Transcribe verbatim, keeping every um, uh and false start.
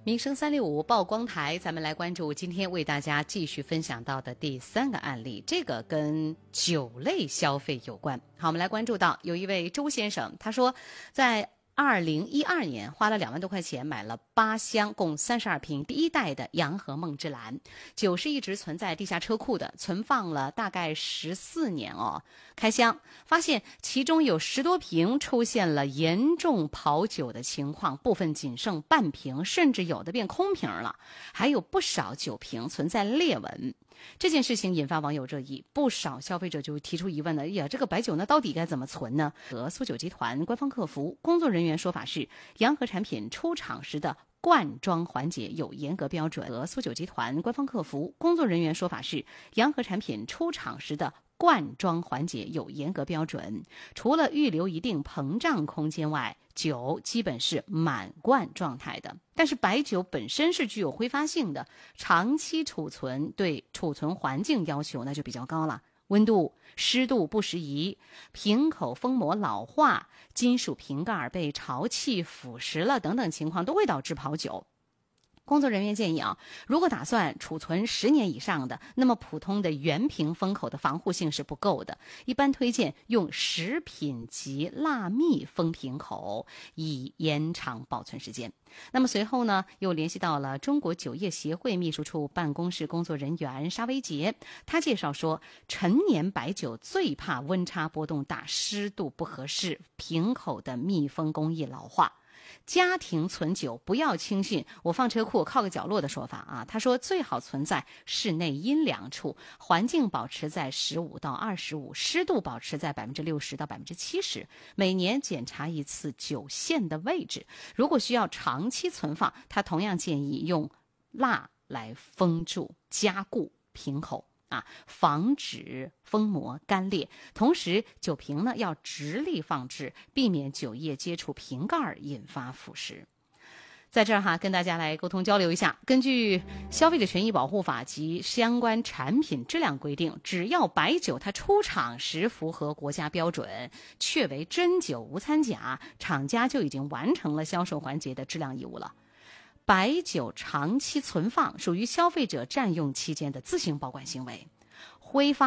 民生三六五曝光台，咱们来关注今天为大家继续分享到的第三个案例，这个跟酒类消费有关。好，我们来关注到有一位周先生，他说在二零一二年花了两万多块钱买了八箱共三十二瓶第一代的洋河梦之蓝，酒是一直存在地下车库的，存放了大概十四年哦。开箱发现其中有十多瓶出现了严重跑酒的情况，部分仅剩半瓶，甚至有的变空瓶了，还有不少酒瓶存在裂纹。这件事情引发网友热议，不少消费者就提出疑问了：哎呀，这个白酒呢，到底该怎么存呢？和苏酒集团官方客服工作人员说法是，洋河产品出厂时的灌装环节有严格标准。和苏酒集团官方客服工作人员说法是，洋河产品出厂时的灌装环节有严格标准，除了预留一定膨胀空间外，酒基本是满灌状态的。但是白酒本身是具有挥发性的，长期储存对储存环境要求那就比较高了，温度、湿度不适宜，瓶口封膜老化，金属瓶盖被潮气腐蚀了等等情况都会导致跑酒。工作人员建议啊，如果打算储存十年以上的，那么普通的圆瓶封口的防护性是不够的，一般推荐用食品级蜡密封瓶口，以延长保存时间。那么随后呢，又联系到了中国酒业协会秘书处办公室工作人员沙维杰，他介绍说，陈年白酒最怕温差波动大，湿度不合适，瓶口的密封工艺老化。家庭存酒不要轻信我放车库靠个角落的说法啊，他说最好存在室内阴凉处，环境保持在十五到二十五，湿度保持在百分之六十到百分之七十，每年检查一次酒线的位置。如果需要长期存放，他同样建议用蜡来封住加固瓶口啊，防止封膜干裂。同时酒瓶呢要直立放置，避免酒液接触瓶盖引发腐蚀。在这儿哈，跟大家来沟通交流一下。根据消费者权益保护法及相关产品质量规定，只要白酒它出厂时符合国家标准，确为真酒无掺假，厂家就已经完成了销售环节的质量义务了。白酒长期存放属于消费者占用期间的自行保管行为，挥发